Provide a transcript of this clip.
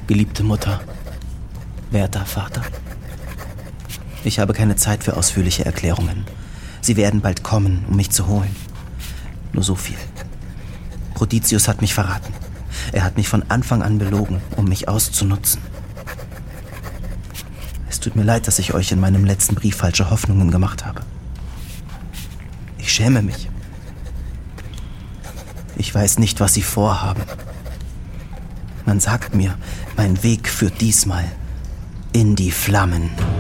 Geliebte Mutter, werter Vater, ich habe keine Zeit für ausführliche Erklärungen. Sie werden bald kommen, um mich zu holen. Nur so viel. Protitius hat mich verraten. Er hat mich von Anfang an belogen, um mich auszunutzen. Es tut mir leid, dass ich euch in meinem letzten Brief falsche Hoffnungen gemacht habe. Ich schäme mich. Ich weiß nicht, was sie vorhaben. Man sagt mir, mein Weg führt diesmal in die Flammen.